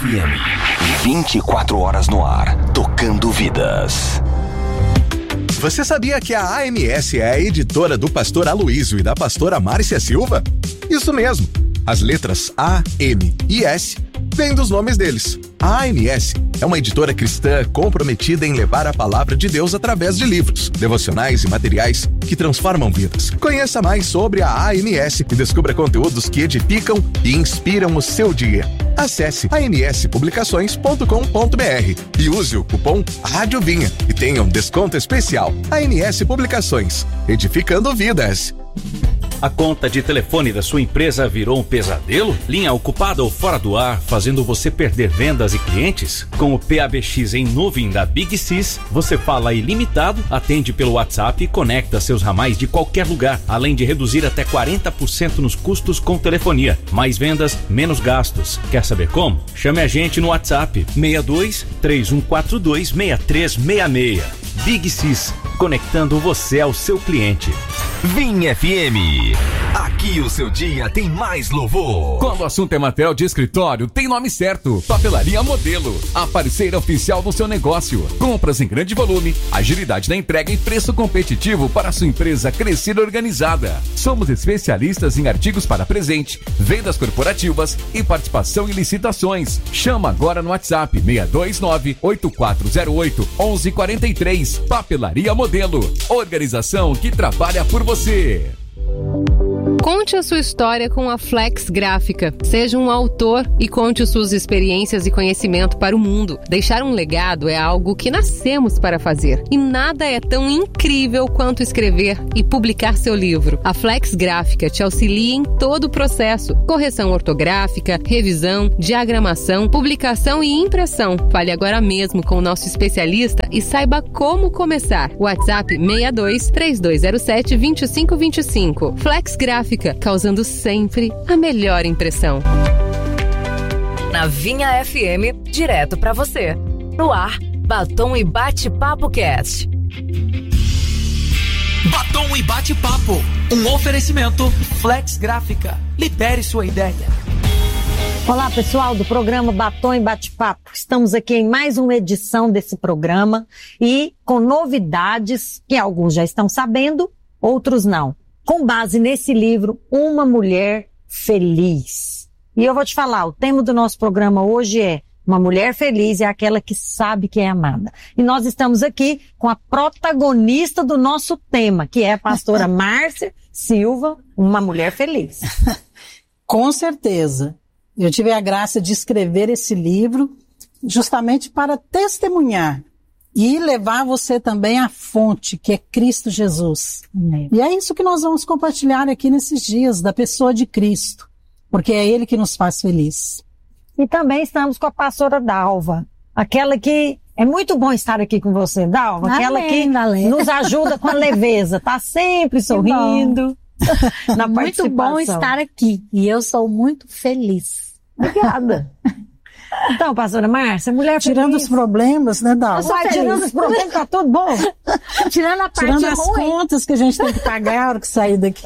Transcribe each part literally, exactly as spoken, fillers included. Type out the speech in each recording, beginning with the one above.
M. vinte e quatro horas no ar, tocando vidas. Você sabia que a A M S é a editora do pastor Aloísio e da pastora Márcia Silva? Isso mesmo. As letras A, M e S vêm dos nomes deles. A A M S é uma editora cristã comprometida em levar a palavra de Deus através de livros, devocionais e materiais que transformam vidas. Conheça mais sobre a A M S e descubra conteúdos que edificam e inspiram o seu dia. Acesse a m s publicações ponto com ponto b r e use o cupom Rádio Vinha e tenha um desconto especial. A M S Publicações, edificando vidas. A conta de telefone da sua empresa virou um pesadelo? Linha ocupada ou fora do ar, fazendo você perder vendas e clientes? Com o P A B X em nuvem da Big Sys, você fala ilimitado, atende pelo WhatsApp e conecta seus ramais de qualquer lugar, além de reduzir até quarenta por cento nos custos com telefonia. Mais vendas, menos gastos. Quer saber como? Chame a gente no WhatsApp seis dois, três um quatro dois, seis três seis seis. Big Sys, conectando você ao seu cliente. Vinha F M. Aqui o seu dia tem mais louvor. Quando o assunto é material de escritório, tem nome certo. Papelaria Modelo, a parceira oficial do seu negócio. Compras em grande volume, agilidade na entrega e preço competitivo para a sua empresa crescer organizada. Somos especialistas em artigos para presente, vendas corporativas e participação em licitações. Chama agora no WhatsApp seis dois nove, oito quatro zero oito, um um quatro três. Papelaria Modelo, organização que trabalha por você. Conte a sua história com a Flex Gráfica. Seja um autor e conte suas experiências e conhecimento para o mundo. Deixar um legado é algo que nascemos para fazer. E nada é tão incrível quanto escrever e publicar seu livro. A Flex Gráfica te auxilia em todo o processo. Correção ortográfica, revisão, diagramação, publicação e impressão. Fale agora mesmo com o nosso especialista e saiba como começar. WhatsApp seis dois, três dois zero sete, dois cinco dois cinco. Flex Gráfica, causando sempre a melhor impressão. Na Vinha F M, direto pra você. No ar, Batom e Bate-Papo Cast. Batom e Bate-Papo, um oferecimento Flex Gráfica. Libere sua ideia. Olá, pessoal do programa Batom e Bate-Papo. Estamos aqui em mais uma edição desse programa e com novidades que alguns já estão sabendo, outros não. Com base nesse livro, Uma Mulher Feliz. E eu vou te falar, o tema do nosso programa hoje é Uma Mulher Feliz é aquela que sabe que é amada. E nós estamos aqui com a protagonista do nosso tema, que é a pastora Márcia Silva, Uma Mulher Feliz. Com certeza. Eu tive a graça de escrever esse livro justamente para testemunhar e levar você também à fonte, que é Cristo Jesus. É. E é isso que nós vamos compartilhar aqui nesses dias, da pessoa de Cristo, porque é Ele que nos faz feliz. E também estamos com a pastora Dalva, aquela que é muito bom estar aqui com você, Dalva, Amém, aquela que valeu. Nos ajuda com a leveza, tá sempre sorrindo. Na muito bom estar aqui, e eu sou muito feliz. Obrigada. Então, pastora Márcia, mulher tirando feliz. Os problemas, né, Dalva? Só tirando os problemas, tá tudo bom. Tirando a parte tirando as ruim. contas que a gente tem que pagar a hora que sair daqui.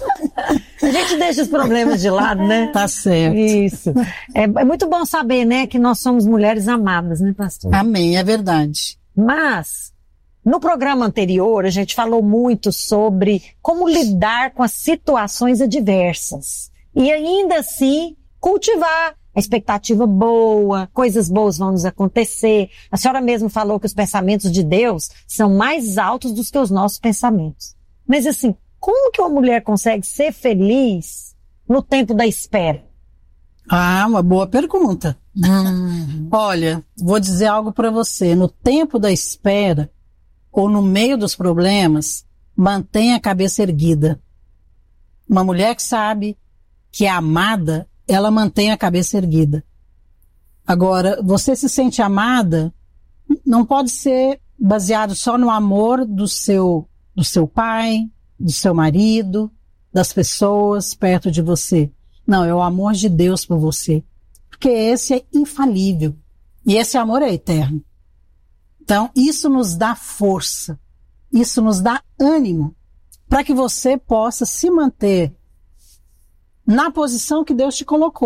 A gente deixa os problemas de lado, né? Tá certo. Isso. É, é muito bom saber, né, que nós somos mulheres amadas, né, pastor? Amém, é verdade. Mas, no programa anterior, a gente falou muito sobre como lidar com as situações adversas. E ainda assim, cultivar a expectativa boa, coisas boas vão nos acontecer. A senhora mesmo falou que os pensamentos de Deus são mais altos do que os nossos pensamentos. Mas assim, como que uma mulher consegue ser feliz no tempo da espera? Ah, uma boa pergunta. Hum. Olha, vou dizer algo para você. No tempo da espera, ou no meio dos problemas, mantenha a cabeça erguida. Uma mulher que sabe que é amada, ela mantém a cabeça erguida. Agora, você se sente amada, não pode ser baseado só no amor do seu, do seu pai, do seu marido, das pessoas perto de você. Não, é o amor de Deus por você. Porque esse é infalível. E esse amor é eterno. Então, isso nos dá força. Isso nos dá ânimo para que você possa se manter na posição que Deus te colocou.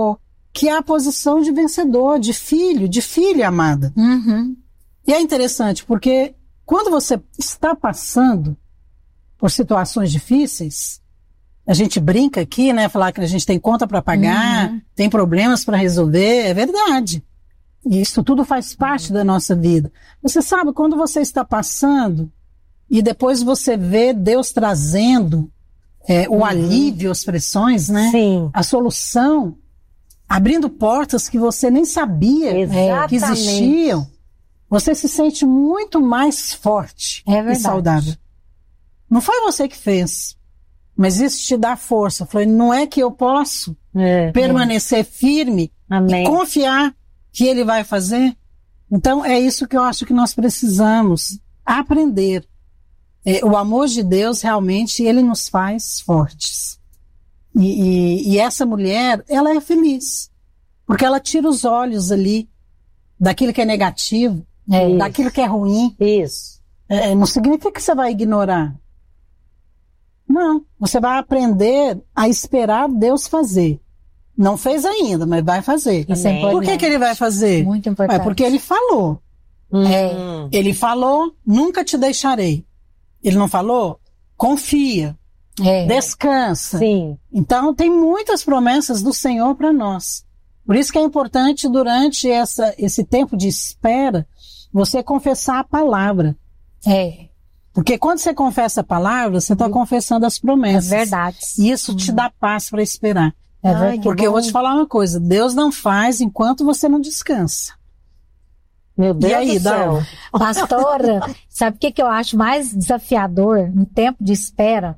que é a posição de vencedor, de filho, de filha amada. Uhum. E é interessante, porque quando você está passando por situações difíceis, a gente brinca aqui, né, falar que a gente tem conta para pagar, uhum. tem problemas para resolver, é verdade. E isso tudo faz parte uhum. da nossa vida. Você sabe, quando você está passando e depois você vê Deus trazendo é, o uhum. alívio, as pressões, né? Sim. A solução, abrindo portas que você nem sabia é, que existiam, você se sente muito mais forte é e saudável. Não foi você que fez, mas isso te dá força. Eu falei, não é que eu posso é, permanecer é. firme Amém. E confiar que Ele vai fazer? Então é isso que eu acho que nós precisamos aprender. É, o amor de Deus realmente, Ele nos faz fortes. E, e, e essa mulher, ela é feliz, porque ela tira os olhos ali daquilo que é negativo, é daquilo que é ruim. Isso. É, não significa que você vai ignorar. Não, você vai aprender a esperar Deus fazer. Não fez ainda, mas vai fazer. Isso é Por que que Ele vai fazer? Muito importante. É porque Ele falou. Hum. É, ele falou, nunca te deixarei. Ele não falou? Confia. É. Descansa. Sim. Então tem muitas promessas do Senhor para nós. Por isso que é importante durante essa, esse tempo de espera, você confessar a palavra. É. Porque quando você confessa a palavra, você está confessando as promessas. É verdade. E isso te dá paz para esperar. É verdade. Porque eu vou te falar uma coisa, Deus não faz enquanto você não descansa. Meu Deus e aí, do céu. Pastora, sabe o que, que eu acho mais desafiador no tempo de espera?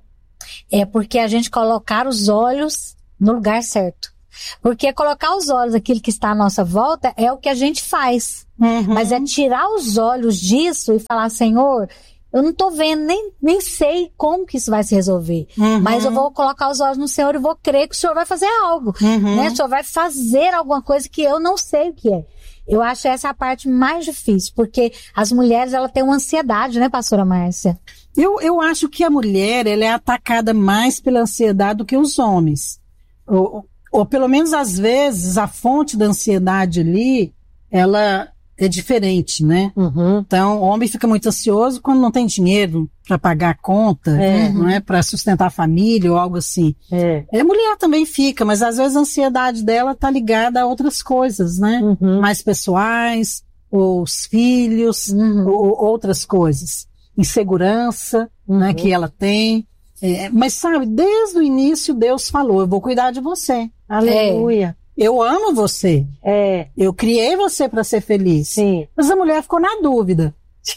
É porque a gente colocar os olhos no lugar certo. Porque colocar os olhos naquilo que está à nossa volta é o que a gente faz. Uhum. Mas é tirar os olhos disso e falar, Senhor, eu não tô vendo, nem, nem sei como que isso vai se resolver. Uhum. Mas eu vou colocar os olhos no Senhor e vou crer que o Senhor vai fazer algo. Uhum. Né? O Senhor vai fazer alguma coisa que eu não sei o que é. Eu acho essa a parte mais difícil, porque as mulheres, ela têm uma ansiedade, né, pastora Márcia? Eu, eu acho que a mulher, ela é atacada mais pela ansiedade do que os homens. Ou, ou pelo menos, às vezes, a fonte da ansiedade ali, ela é diferente, né? Uhum. Então, o homem fica muito ansioso quando não tem dinheiro para pagar a conta, é. não é? Para sustentar a família ou algo assim. É. A mulher também fica, mas às vezes a ansiedade dela tá ligada a outras coisas, né? Uhum. Mais pessoais, ou os filhos, Uhum. ou outras coisas. Insegurança, uhum. né, que ela tem. É, mas sabe, desde o início Deus falou, eu vou cuidar de você. Aleluia. Eu amo você. É. Eu criei você para ser feliz. Sim. Mas a mulher ficou na dúvida.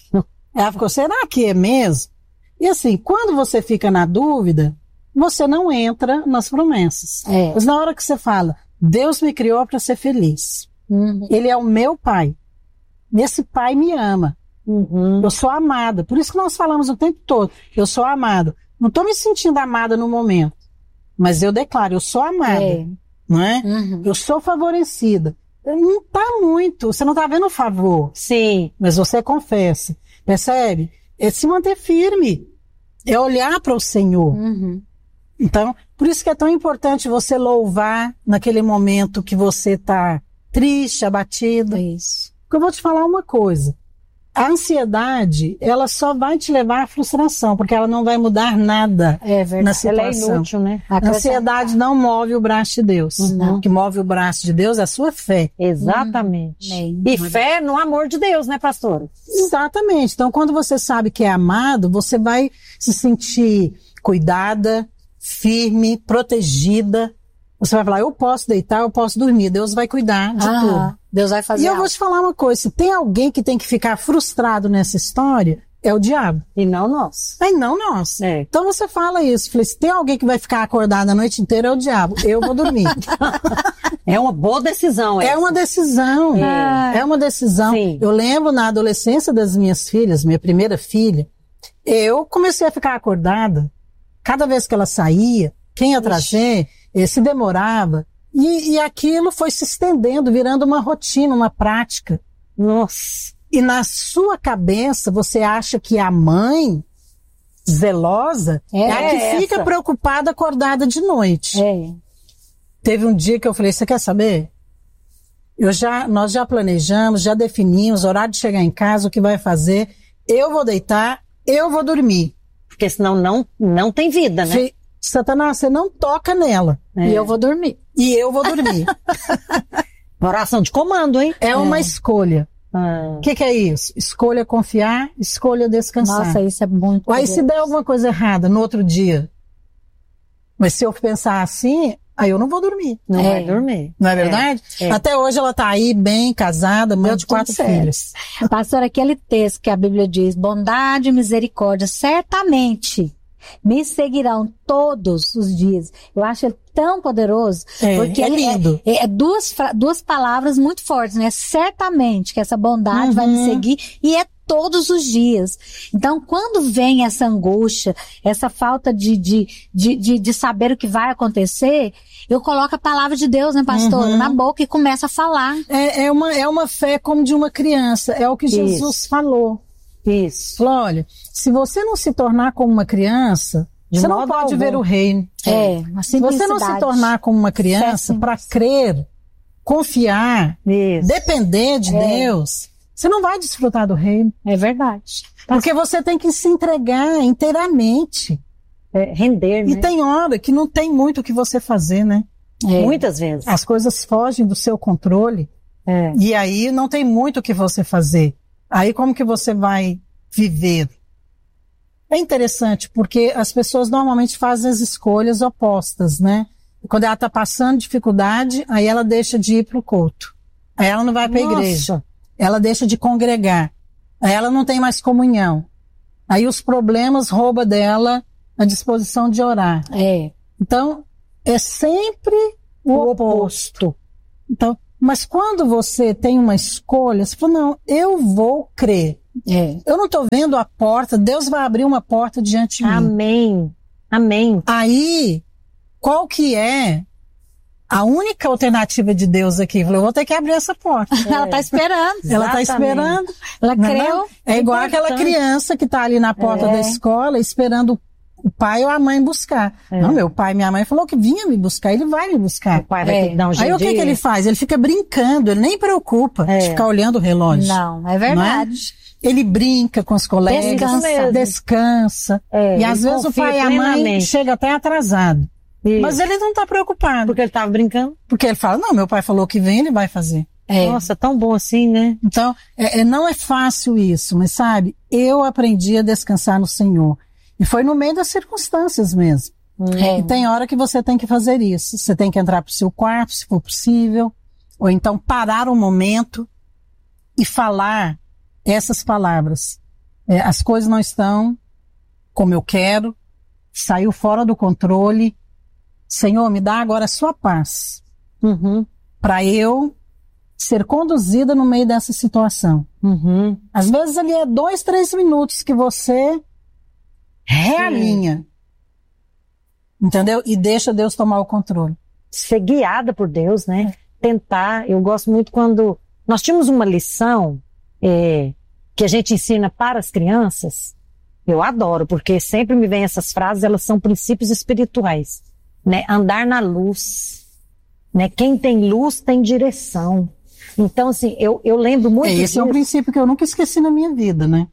Ela ficou, será que é mesmo? E assim, quando você fica na dúvida, você não entra nas promessas. É. Mas na hora que você fala, Deus me criou para ser feliz. Uhum. Ele é o meu pai. Esse pai me ama. Uhum. Eu sou amada. Por isso que nós falamos o tempo todo. Eu sou amada. Não estou me sentindo amada no momento. Mas eu declaro, eu sou amada. É. Não é? Uhum. Eu sou favorecida. Não tá muito. Você não tá vendo o favor. Sim. Mas você confessa. Percebe? É se manter firme. É olhar para o Senhor. Uhum. Então, por isso que é tão importante você louvar naquele momento que você está triste, abatido. Isso. Porque eu vou te falar uma coisa. A ansiedade, ela só vai te levar à frustração, porque ela não vai mudar nada É verdade. na situação. Ela é inútil, né? A ansiedade não move o braço de Deus. Uhum. O que move o braço de Deus é a sua fé. Exatamente. Uhum. E fé no amor de Deus, né, pastora? Exatamente. Então, quando você sabe que é amado, você vai se sentir cuidada, firme, protegida. Você vai falar, eu posso deitar, eu posso dormir. Deus vai cuidar de Ah, tudo. Deus vai fazer E eu algo. vou te falar uma coisa, se tem alguém que tem que ficar frustrado nessa história, é o diabo. E não nós. Aí não nós. É. Então você fala isso, falei, se tem alguém que vai ficar acordado a noite inteira, é o diabo. Eu vou dormir. É uma boa decisão. É essa. uma decisão. É. É uma decisão. Sim. Eu lembro na adolescência das minhas filhas, minha primeira filha, eu comecei a ficar acordada. Cada vez que ela saía, quem ia trazer, eh, se demorava. E, e aquilo foi se estendendo, virando uma rotina, uma prática. Nossa. E na sua cabeça, você acha que a mãe zelosa é, É a que essa. fica preocupada acordada de noite. É. Teve um dia que eu falei, você quer saber? Eu já, nós já planejamos, já definimos o horário de chegar em casa, o que vai fazer. Eu vou deitar, eu vou dormir. Porque senão não, não tem vida, né? Fe... Satanás, você não toca nela. É. E eu vou dormir. E eu vou dormir. Oração de comando, hein? É, é. uma escolha. O ah. que, que é isso? Escolha confiar, escolha descansar. Nossa, isso é muito. Aí se der alguma coisa errada no outro dia, mas se eu pensar assim, aí eu não vou dormir. Não é. vai dormir. Não é verdade? É. É. Até hoje ela tá aí, bem casada, mãe de quatro filhos. Pastor, aquele texto que a Bíblia diz, bondade e misericórdia, certamente me seguirão todos os dias. Eu acho ele tão poderoso, é, porque é lindo. É, é duas, duas palavras muito fortes, né? Certamente que essa bondade uhum. vai me seguir e é todos os dias. Então, quando vem essa angústia, essa falta de, de, de, de, de saber o que vai acontecer, eu coloco a palavra de Deus, né, pastor, uhum. na boca e começo a falar. É, é, uma, é uma fé como de uma criança, é o que Isso. Jesus falou. Isso. Falou, olha, se você não se tornar como uma criança, de você não pode algum. ver o reino. É, se você não se tornar como uma criança, para crer, confiar, Isso. depender de é. Deus, você não vai desfrutar do reino. É verdade. Porque você tem que se entregar inteiramente. É, render, né? E tem hora que não tem muito o que você fazer, né? É. Muitas vezes. As coisas fogem do seu controle. É. E aí não tem muito o que você fazer. Aí como que você vai viver? É interessante, porque as pessoas normalmente fazem as escolhas opostas, né? Quando ela está passando dificuldade, aí ela deixa de ir para o culto. Aí ela não vai para a igreja. Ela deixa de congregar. Aí ela não tem mais comunhão. Aí os problemas roubam dela a disposição de orar. É. Então, é sempre o, o oposto. oposto. Então, mas quando você tem uma escolha, você fala, não, eu vou crer. É. Eu não estou vendo a porta, Deus vai abrir uma porta diante de mim. Amém. Amém. Aí, qual que é a única alternativa de Deus aqui? Eu vou ter que abrir essa porta. É. Ela está esperando. Ela está esperando. Ela creu. É igual aquela criança que está ali na porta é. da escola esperando o pai ou a mãe buscar. É. Não, meu pai e minha mãe falou que vinha me buscar, ele vai me buscar. O pai vai ter que dar um Aí o que, que ele faz? Ele fica brincando, ele nem preocupa é. de ficar olhando o relógio. Não, é verdade. Não é? Ele brinca com os colegas, descansa. descansa é, e às vezes o pai e a mãe chegam até atrasado. Isso. Mas ele não está preocupado. Porque ele estava brincando? Porque ele fala, não, meu pai falou que vem, ele vai fazer. É. Nossa, tão bom assim, né? Então, é, é, não é fácil isso, mas sabe, eu aprendi a descansar no Senhor. E foi no meio das circunstâncias mesmo. É. E tem hora que você tem que fazer isso. Você tem que entrar pro seu quarto, se for possível, ou então parar um momento e falar essas palavras. É, as coisas não estão como eu quero, saiu fora do controle. Senhor, me dá agora a sua paz. Uhum. Para eu ser conduzida no meio dessa situação. Uhum. Às vezes ali é dois, três minutos que você realinha. Sim. Entendeu? E deixa Deus tomar o controle. Ser guiada por Deus, né? Tentar. Eu gosto muito quando... Nós tínhamos uma lição é, que a gente ensina para as crianças. Eu adoro, porque sempre me vem essas frases, elas são princípios espirituais. Né? Andar na luz. Né? Quem tem luz tem direção. Então, assim, eu, eu lembro muito é, Esse disso. é um princípio que eu nunca esqueci na minha vida, né?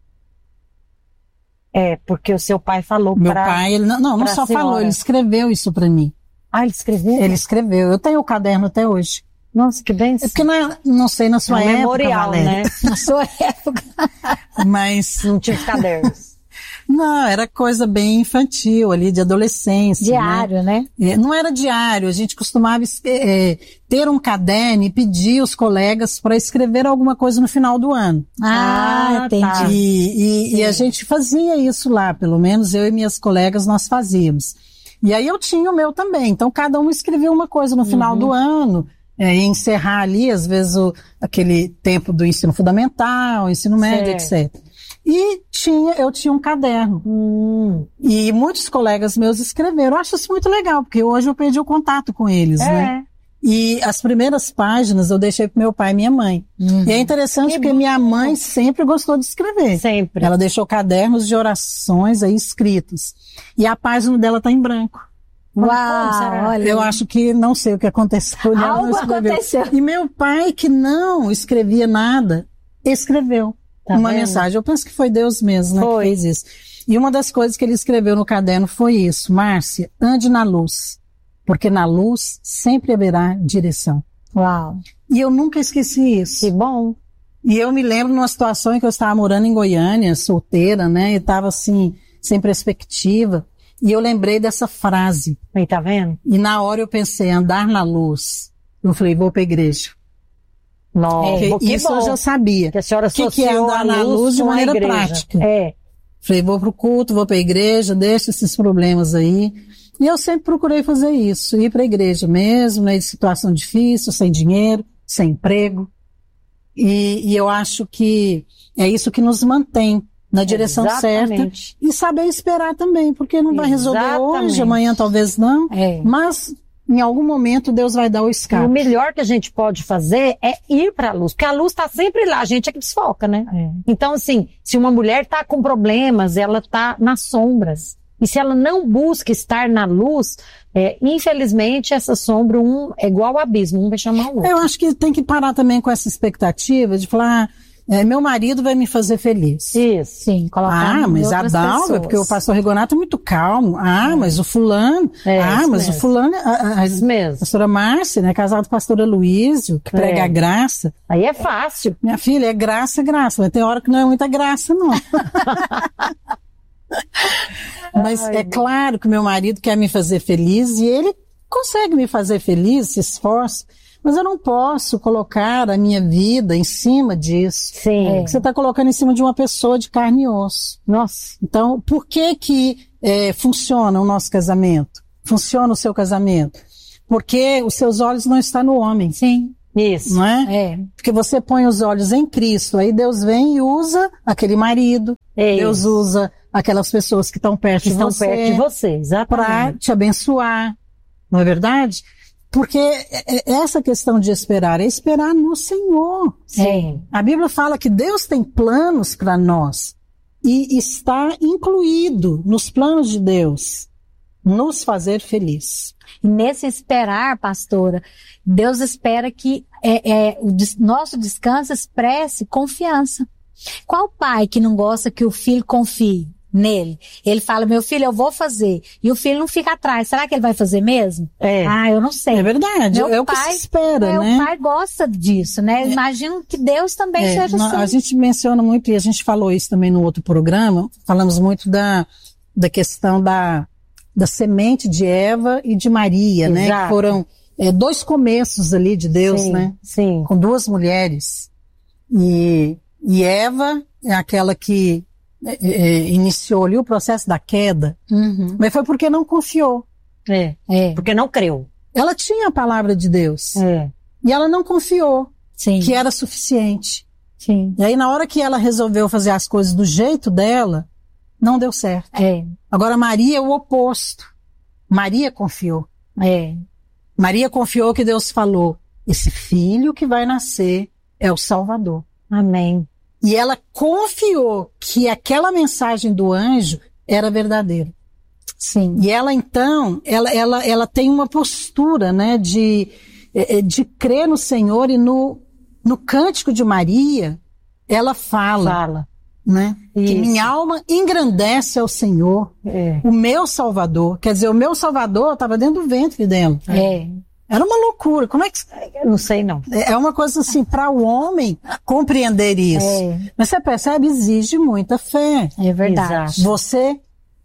É, porque o seu pai falou para... Meu pai, ele não, não, não só falou, ele escreveu isso para mim. Ah, ele escreveu? Ele escreveu. Eu tenho o caderno até hoje. Nossa, que bem. É porque não, é, não sei na sua é um época, memorial, Valéria. né? Na sua época. Mas... Não tinha os cadernos. Não, era coisa bem infantil ali, de adolescência. Diário, né? né? Não era diário, a gente costumava é, ter um caderno e pedir os colegas para escrever alguma coisa no final do ano. Ah, entendi. Tá. E, e, e a gente fazia isso lá, pelo menos eu e minhas colegas nós fazíamos. E aí eu tinha o meu também, então cada um escrevia uma coisa no final uhum. do ano, é, e encerrar ali, às vezes, o, aquele tempo do ensino fundamental, ensino médio, certo. etcétera. E tinha, eu tinha um caderno. Hum. E muitos colegas meus escreveram. Eu acho isso muito legal, porque hoje eu perdi o contato com eles, é. né? E as primeiras páginas eu deixei pro meu pai e minha mãe. Uhum. E é interessante que porque bom. minha mãe sempre gostou de escrever. Sempre. Ela deixou cadernos de orações aí escritos. E a página dela tá em branco. Uau, olha. Eu acho que não sei o que aconteceu. Ele Algo não escreveu. aconteceu. E meu pai, que não escrevia nada, escreveu Tá uma vendo? mensagem. Eu penso que foi Deus mesmo, né, Foi. que fez isso. E uma das coisas que ele escreveu no caderno foi isso: Márcia, ande na luz, porque na luz sempre haverá direção. Uau. E eu nunca esqueci isso. Que bom. E eu me lembro numa situação em que eu estava morando em Goiânia, solteira, né? E estava assim, sem perspectiva. E eu lembrei dessa frase. Aí, tá vendo? E na hora eu pensei, andar na luz. Eu falei, vou para a igreja. Nossa, Porque que isso bom. eu já sabia. Que a senhora O que, que é associou andar a na luz de com a maneira igreja. prática. É. Falei, vou para o culto, vou para a igreja, deixa esses problemas aí. E eu sempre procurei fazer isso, ir para a igreja mesmo, né, em situação difícil, sem dinheiro, sem emprego. E, e eu acho que é isso que nos mantém na direção Exatamente. certa. E saber esperar também, porque não vai resolver Exatamente. hoje, amanhã talvez não. É. Mas em algum momento Deus vai dar o E o escape. melhor que a gente pode fazer é ir para a luz, porque a luz está sempre lá, a gente é que desfoca, né? É. Então, assim, se uma mulher está com problemas, ela está nas sombras. E se ela não busca estar na luz, é, infelizmente, essa sombra um, é igual ao abismo, um vai chamar o outro. Eu acho que tem que parar também com essa expectativa de falar, ah, é, meu marido vai me fazer feliz. Isso. Sim, colocar Ah, em mas a outras Dalva, pessoas. porque o pastor Rigonato é muito calmo. Ah, mas o fulano. É, ah, isso mas mesmo. o fulano. A, a, Isso mesmo. a pastora Márcia, né, casada com o pastor Aloysio, que prega É. a graça. Aí é fácil. Minha filha, é graça, é graça. Mas tem hora que não é muita graça, não. Mas é claro que meu marido quer me fazer feliz e ele consegue me fazer feliz, se esforça. Mas eu não posso colocar a minha vida em cima disso. Sim. Porque você está colocando em cima de uma pessoa de carne e osso. Nossa. Então, por que que é, funciona o nosso casamento? Funciona o seu casamento? Porque os seus olhos não estão no homem. Sim. Isso. Não é? É. Porque você põe os olhos em Cristo, aí Deus vem e usa aquele marido, É Deus isso. usa aquelas pessoas que estão perto Que de estão você, perto de você, para exatamente. te abençoar, não é verdade? Porque essa questão de esperar é esperar no Senhor. Sim. A Bíblia fala que Deus tem planos para nós e está incluído nos planos de Deus nos fazer feliz. E nesse esperar, pastora, Deus espera que é, é, o des- nosso descanso expresse confiança. Qual pai que não gosta que o filho confie nele? Ele fala, meu filho, eu vou fazer. E o filho não fica atrás. Será que ele vai fazer mesmo? É. Ah, eu não sei. É verdade, Meu é o que pai- se espera, É, né? O pai gosta disso, né? Imagino que Deus também É, seja nó- assim. a gente menciona muito, e a gente falou isso também no outro programa, falamos muito da, da questão da, da semente de Eva e de Maria, né? Exato. Que foram é, dois começos ali de Deus, Sim, né? sim. Com duas mulheres. E, e Eva é aquela que é, é, iniciou ali o processo da queda, Uhum. mas foi porque não confiou. É. É, Porque não creu. Ela tinha a palavra de Deus É. e ela não confiou sim, que era suficiente. sim. E aí na hora que ela resolveu fazer as coisas do jeito dela, não deu certo. É, Agora Maria é o oposto. Maria confiou. é. Maria confiou que Deus falou, esse filho que vai nascer é o Salvador. Amém. E ela confiou que aquela mensagem do anjo era verdadeira. Sim. E ela então, ela, ela, ela tem uma postura, né, de, eh, eh, de crer no Senhor, e no, no cântico de Maria, ela fala, Fala. né, que Isso. minha alma engrandece ao Senhor, É. o meu Salvador. Quer dizer, o meu Salvador estava dentro do ventre dela. É. Era uma loucura. Como é que... Eu não sei, não. É uma coisa assim, para o homem compreender isso. É. Mas você percebe, exige muita fé. É verdade. Exato. Você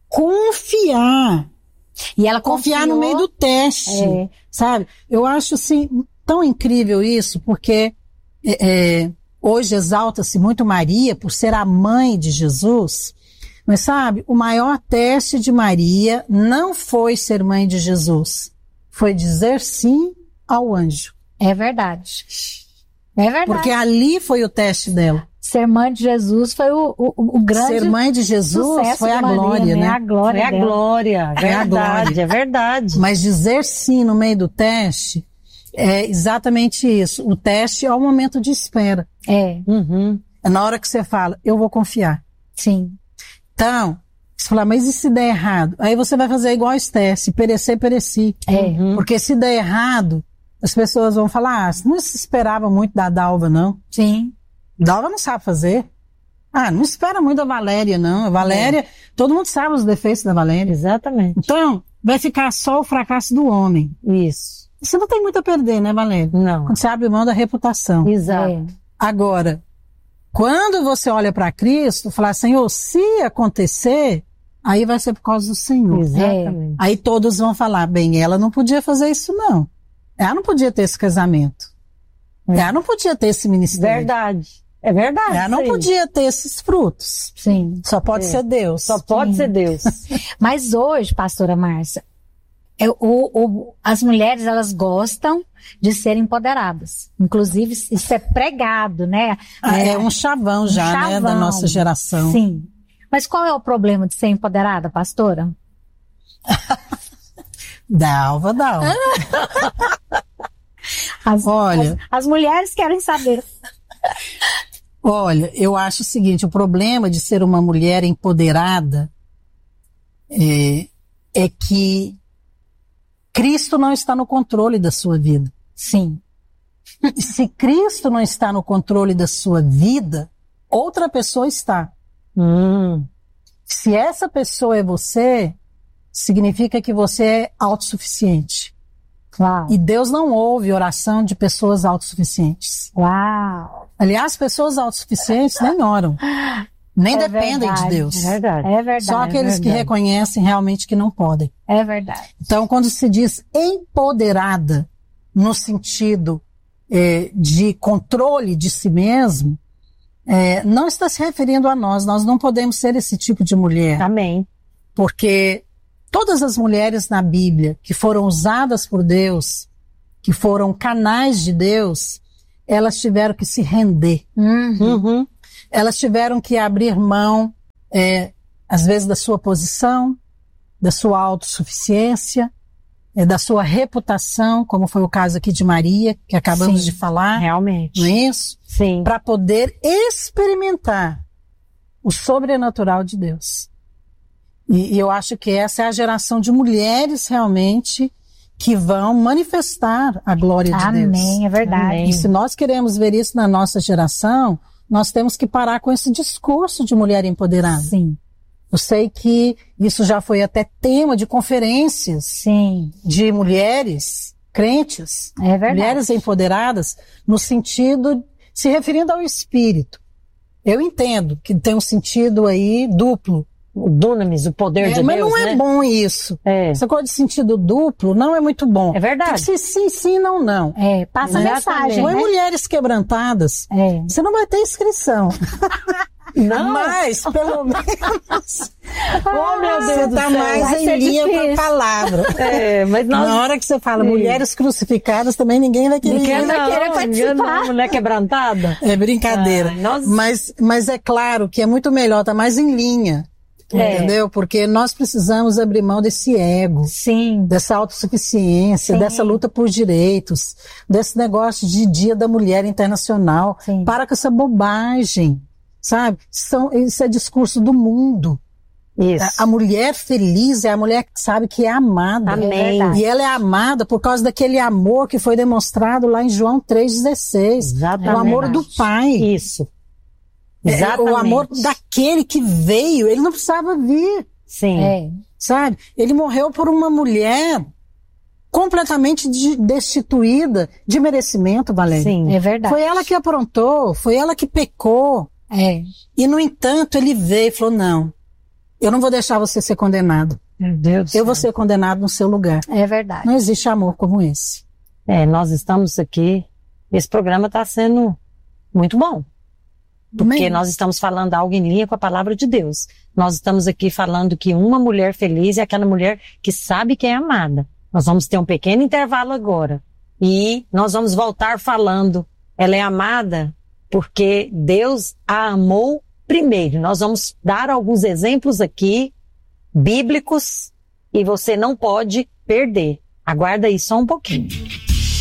confiar. E ela Confiar confiou, no meio do teste. É. Sabe? Eu acho assim, tão incrível isso, porque é, é, hoje exalta-se muito Maria por ser a mãe de Jesus. Mas sabe, o maior teste de Maria não foi ser mãe de Jesus. Foi dizer sim ao anjo. É verdade. É verdade. Porque ali foi o teste dela. Ser mãe de Jesus foi o, o, o grande Ser mãe de Jesus sucesso foi de a Maria, glória, né? A glória Foi a dela. glória. Foi a Verdade, glória. é verdade. Mas dizer sim no meio do teste é exatamente isso. O teste é o momento de espera. É, Uhum. É na hora que você fala, eu vou confiar. sim. Então, Você fala, mas e se der errado? Aí você vai fazer igual a Esther, se perecer, pereci. É. Porque se der errado, as pessoas vão falar, ah, você não se esperava muito da Dalva, não. Sim. Dalva não sabe fazer. Ah, não espera muito da Valéria, não. A Valéria, é. todo mundo sabe os defeitos da Valéria. Exatamente. Então, vai ficar só o fracasso do homem. Isso. Você não tem muito a perder, né, Valéria? Não. Quando você abre mão da reputação. Exato. É. Agora, quando você olha para Cristo, falar, Senhor, se acontecer, aí vai ser por causa do Senhor. Exatamente. É. Aí todos vão falar, bem, ela não podia fazer isso, não. Ela não podia ter esse casamento. É. Ela não podia ter esse ministério. Verdade. É verdade. Ela não sim. podia ter esses frutos. Sim. Só pode é. ser Deus. Só pode Sim. ser Deus. Mas hoje, pastora Márcia, é, o, o, as mulheres, elas gostam de serem empoderadas. Inclusive, isso é pregado, né? Ah, é, é um chavão um já, chavão. né, da nossa geração. Sim. Mas qual é o problema de ser empoderada, pastora? Dalva, Dalva. As, Olha, as, as mulheres querem saber. Olha, eu acho o seguinte, o problema de ser uma mulher empoderada é, é que Cristo não está no controle da sua vida. Sim. E se Cristo não está no controle da sua vida, outra pessoa está. Hum. Se essa pessoa é você, significa que você é autossuficiente. Uau. E Deus não ouve oração de pessoas autossuficientes. Uau. Aliás, pessoas autossuficientes nem oram. Nem É dependem verdade, de Deus. É verdade. É verdade. Só aqueles é que reconhecem realmente que não podem. É verdade. Então, quando se diz empoderada, no sentido é, de controle de si mesmo, é, não está se referindo a nós. Nós não podemos ser esse tipo de mulher. Amém. Porque todas as mulheres na Bíblia que foram usadas por Deus, que foram canais de Deus, elas tiveram que se render. Uhum. Uhum. Elas tiveram que abrir mão, é, às vezes, da sua posição, da sua autossuficiência, é, da sua reputação, como foi o caso aqui de Maria, que acabamos Sim, de falar. Realmente. Não é isso? Sim. Para poder experimentar o sobrenatural de Deus. E, e eu acho que essa é a geração de mulheres realmente que vão manifestar a glória de Amém, Deus. é verdade. Amém. E se nós queremos ver isso na nossa geração, nós temos que parar com esse discurso de mulher empoderada. Sim. Eu sei que isso já foi até tema de conferências Sim. de mulheres crentes, É verdade. mulheres empoderadas, no sentido, se referindo ao espírito. Eu entendo que tem um sentido aí duplo. O dunamis, o poder É, de mas Deus, não é né? bom isso. É. Essa coisa de sentido duplo não é muito bom. É verdade. Tem que ser sim, sim, não, não. É, passa a Exatamente. mensagem, Põe né? mulheres quebrantadas, É. você não vai ter inscrição. Não. Mas, pelo menos, Oh, meu Deus você do tá céu. mais Vai em ser linha com a difícil. palavra. É, mas nós... Na hora que você fala Sim. mulheres crucificadas, também ninguém vai querer. Ninguém ir. vai querer querer participar. participar. Mulher quebrantada. É brincadeira. Ai, nós- mas, mas é claro que é muito melhor, tá mais em linha. É. Entendeu? Porque nós precisamos abrir mão desse ego, Sim. dessa autossuficiência, Sim. dessa luta por direitos, desse negócio de Dia da Mulher Internacional. Sim. Para com essa bobagem, sabe? São, isso é discurso do mundo. Isso. A, a mulher feliz é a mulher que sabe que é amada. Amém. E ela é amada por causa daquele amor que foi demonstrado lá em João três dezesseis. Exatamente. O amor do Pai. Isso. É, Exatamente. o amor daquele que veio, ele não precisava vir, Sim. É. sabe? Ele morreu por uma mulher completamente de- destituída de merecimento, Valéria. Sim. É verdade. Foi ela que aprontou, foi ela que pecou. É. E, no entanto, ele veio e falou, não, eu não vou deixar você ser condenado. Meu Deus. Eu vou ser condenado no seu lugar. É verdade. Não existe amor como esse. É, nós estamos aqui. Esse programa está sendo muito bom. Porque Amém. nós estamos falando algo em linha com a palavra de Deus. Nós estamos aqui falando que uma mulher feliz é aquela mulher que sabe que é amada. Nós vamos ter um pequeno intervalo agora. E nós vamos voltar falando. Ela é amada porque Deus a amou primeiro. Nós vamos dar alguns exemplos aqui, bíblicos, e você não pode perder. Aguarda aí só um pouquinho.